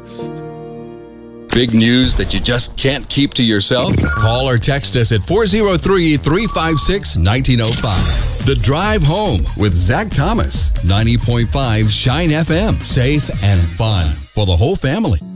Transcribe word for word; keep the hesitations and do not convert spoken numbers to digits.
Big news that you just can't keep to yourself? Call or text us at four oh three, three five six, one nine oh five. The Drive Home with Zach Thomas, ninety point five Shine F M. Safe and fun for the whole family.